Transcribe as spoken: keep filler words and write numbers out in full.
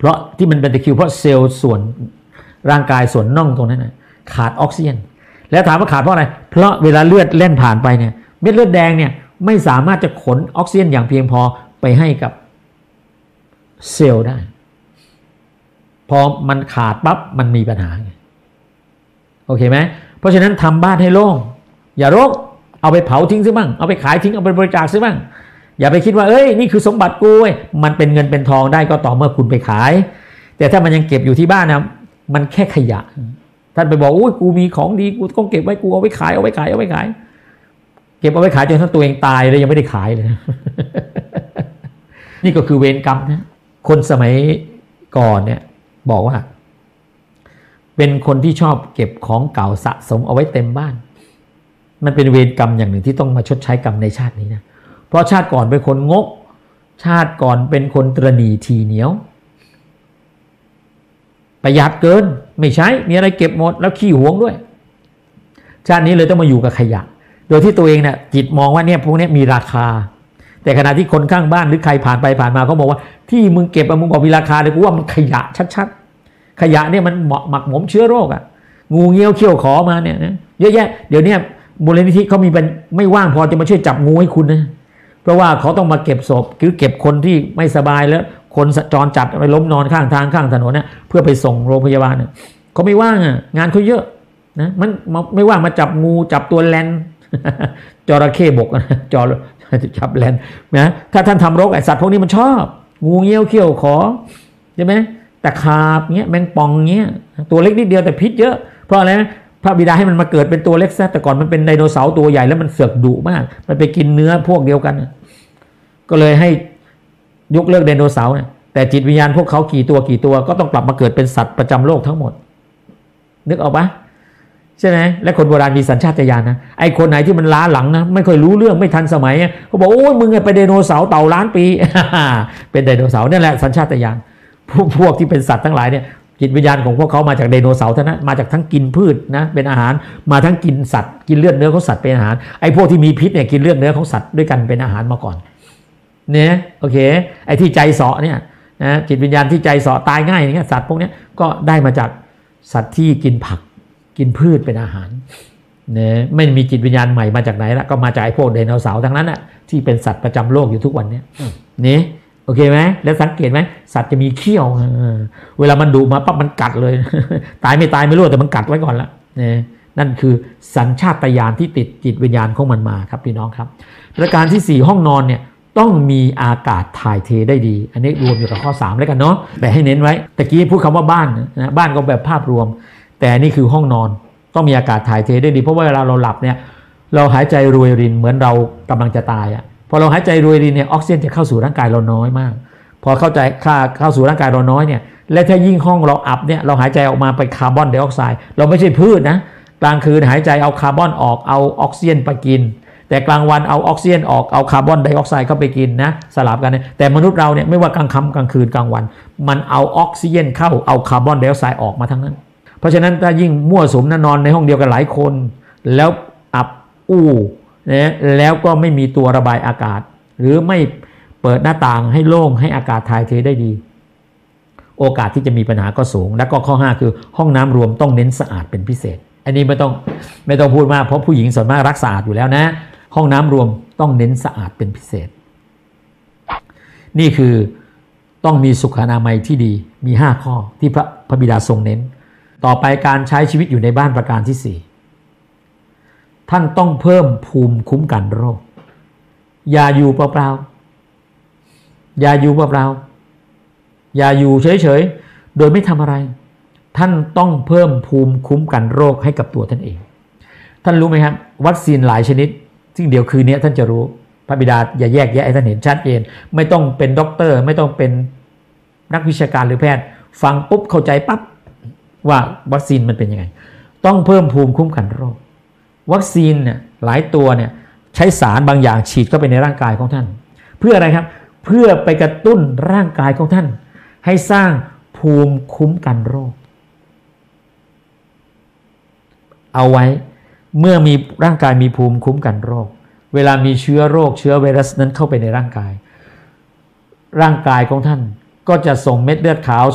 ราะที่มันเป็นตะคริวเพราะเซลล์ส่วนร่างกายส่วนน่องตรงนั้นนะขาดออกซิเจนแล้วถามว่าขาดเพราะอะไรเพราะเวลาเลือดเล่นผ่านไปเนี่ยเม็ดเลือดแดงเนี่ยไม่สามารถจะขนออกซิเจนอย่างเพียงพอไปให้กับเซลล์ได้พอมันขาดปั๊บมันมีปัญหาโอเคไหมเพราะฉะนั้นทำบ้านให้โล่งอย่ารกเอาไปเผาทิ้งซะบ้างเอาไปขายทิ้งเอาไปบริจาคซะบ้างอย่าไปคิดว่าเอ้ยนี่คือสมบัติกูเว้ยมันเป็นเงินเป็นทองได้ก็ต่อเมื่อคุณไปขายแต่ถ้ามันยังเก็บอยู่ที่บ้านนะมันแค่ขยะท่านไปบอกอุ้ยกูมีของดีกูต้องเก็บไว้กูเอาไว้ขายเอาไว้ขายเอาไว้ขายเก็บเอาไว้ขายจนทั้งตัวเองตายเลยยังไม่ได้ขายเลย นี่ก็คือเวรกรรมนะคนสมัยก่อนเนี่ยบอกว่าเป็นคนที่ชอบเก็บของเก่าสะสมเอาไว้เต็มบ้านมันเป็นเวรกรรมอย่างหนึ่งที่ต้องมาชดใช้กรรมในชาตินี้นะเพราะชาติก่อนเป็นคนงกชาติก่อนเป็นคนตระหนี่ทีเหนียวประหยัดเกินไม่ใช้มีอะไรเก็บหมดแล้วขี้หวงด้วยชาตินี้เลยต้องมาอยู่กับขยะโดยที่ตัวเองเนี่ยจิตมองว่าเนี่ยพวกนี้มีราคาแต่ขณะที่คนข้างบ้านหรือใครผ่านไปผ่านมาเขาบอกว่าที่มึงเก็บมึงบอกมีราคาเลยกูว่ามันขยะชัดๆขยะเนี่ยมันเหมาะหมักหมมเชื้อโรคอ่ะงูเงี้ยวเขี้ยวขอมาเนี่ยเยอะแยะเดี๋ยวนี้มูลนิธิเขามีเป็นไม่ว่างพอจะมาช่วยจับงูให้คุณนะเพราะว่าเขาต้องมาเก็บศพคือเก็บคนที่ไม่สบายแล้วคนจรจัดไปล้มนอนข้างทางข้างถนนเนี่ยเพื่อไปส่งโรงพยาบาลเนี่ยเขาไม่ว่างอ่ะงานเขาเยอะนะมันไม่ว่างมาจับงูจับตัวแลนจระเข้บกจระจับแลนนะถ้าท่านทำรกไอสัตว์พวกนี้มันชอบงูเงี้ยวเขี้ยวขอใช่ไหมแต่ขาบเงี้ยแมงป่องเงี้ยตัวเล็กนิดเดียวแต่พิษเยอะเพราะอะไรนะพระบิดาให้มันมาเกิดเป็นตัวเล็กซะแต่ก่อนมันเป็นไดโนเสาร์ตัวใหญ่แล้วมันเสือกดุมากมันไปกินเนื้อพวกเดียวกันก็เลยให้ยกเลิกไดโนเสาร์เนี่ยแต่จิตวิญญาณพวกเขากี่ตัวกี่ตัวก็ต้องกลับมาเกิดเป็นสัตว์ประจำโลกทั้งหมดนึกออกปะใช่ไหมและคนโบราณมีสัญชาตญาณนะไอ้คนไหนที่มันล้าหลังนะไม่ค่อยรู้เรื่องไม่ทันสมัยเขาบอกโอ้ยมึงไปไดโนเสาร์เต่าล้านปี เป็นไดโนเสาร์นั่นแหละสัญชาตญาณพวกพวกที่เป็นสัตว์ทั้งหลายเนี่ยจิตวิญญาณของพวกเขามาจากไดโนเสาร์เท่านั้นมาจากทั้งกินพืชนะเป็นอาหารมาทั้งกินสัตว์กินเลือดเนื้อของสัตว์เป็นอาหารไอ้พวกที่มีพิษเนี่ยกินเลือดเนื้อของสัตว์ด้วยกันเป็นอาหารมาก่อนเนี่ยโอเคไอ้ที่ใจเสาะเนี่ยนะจิตวิญญาณที่ใจเสาะตายง่ายอย่างเงี้ยสัตว์พวกนี้ก็ได้มาจากสัตว์ที่กินผักกินพืชเป็นอาหารเนี่ยไม่มีจิตวิญญาณใหม่มาจากไหนละก็มาจากไอ้พวกไดโนเสาร์ทั้งนั้นน่ะที่เป็นสัตว์ประจำโลกอยู่ทุกวันนี้นี่โอเคไหมแล้วสังเกตไหมสัตว์จะมีเขี้ยวเวลามันดุมาปั๊บมันกัดเลย ตายไม่ตายไม่รู้แต่มันกัดไว้ก่อนละนี่นั่นคือสัญชาตญาณที่ติดจิตวิญญาณของมันมาครับพี่น้องครับประการที่สี่ห้องนอนเนี่ยต้องมีอากาศถ่ายเทได้ดีอันนี้รวมอยู่กับข้อสามแล้วกันเนาะแต่ให้เน้นไว้ตะกี้พูดคำว่าบ้านนะบ้านก็แบบภาพรวมแต่นี่คือห้องนอนต้องมีอากาศถ่ายเทได้ดีเพราะว่าเวลาเราหลับเนี่ยเราหายใจรวยรินเหมือนเรากำลังจะตายอ่ะพอเราหายใจรวยรินเนี่ยออกซิเจนจะเข้าสู่ร่างกายเราน้อยมากพอเข้าใจค่าเข้าสู่ร่างกายเราน้อยเนี่ยและถ้ายิ่งห้องเราอับเนี่ยเราหายใจออกมาไปคาร์บอนไดออกไซด์เราไม่ใช่พืชนะกลางคืนหายใจเอาคาร์บอนออกเอาออกซิเจนไปกินแต่กลางวันเอาออกซิเจนออกเอาคาร์บอนไดออกไซด์เข้าไปกินนะสลับกันนะแต่มนุษย์เราเนี่ยไม่ว่ากลางค่ำกลางคืนกลางวันมันเอาออกซิเจนเข้าเอาคาร์บอนไดออกไซด์ออกมาทั้งนั้นเพราะฉะนั้นถ้ายิ่งมั่วสุมนอนในห้องเดียวกันหลายคนแล้วอับอู้นะแล้วก็ไม่มีตัวระบายอากาศหรือไม่เปิดหน้าต่างให้โล่งให้อากาศถ่ายเทได้ดีโอกาสที่จะมีปัญหาก็สูงและก็ข้อห้าคือห้องน้ำรวมต้องเน้นสะอาดเป็นพิเศษอันนี้ไม่ต้องไม่ต้องพูดมากเพราะผู้หญิงส่วนมากรักสะอาดอยู่แล้วนะห้องน้ำรวมต้องเน้นสะอาดเป็นพิเศษนี่คือต้องมีสุขอนามัยที่ดีมีห้าข้อที่พระพระบิดาทรงเน้นต่อไปการใช้ชีวิตอยู่ในบ้านประการที่สี่ท่านต้องเพิ่มภูมิคุ้มกันโรคอย่าอยู่เปล่าๆอย่าอยู่เปล่าๆอย่าอยู่เฉยๆโดยไม่ทำอะไรท่านต้องเพิ่มภูมิคุ้มกันโรคให้กับตัวท่านเองท่านรู้ไหมครับวัคซีนหลายชนิดซึ่งเดี๋ยวคืนนี้ท่านจะรู้พระบิดาอย่าแยกแยะให้ท่านเห็นชัดเจนไม่ต้องเป็นด็อกเตอร์ไม่ต้องเป็นนักวิชาการหรือแพทย์ฟังปุ๊บเข้าใจปั๊บว่าวัคซีนมันเป็นยังไงต้องเพิ่มภูมิคุ้มกันโรควัคซีนเนี่ยหลายตัวเนี่ยใช้สารบางอย่างฉีดเข้าไปในร่างกายของท่านเพื่ออะไรครับเพื่อไปกระตุ้นร่างกายของท่านให้สร้างภูมิคุ้มกันโรคเอาไว้เมื่อมีร่างกายมีภูมิคุ้มกันโรคเวลามีเชื้อโรคเชื้อไวรัสนั้นเข้าไปในร่างกายร่างกายของท่านก็จะส่งเม็ดเลือดขาว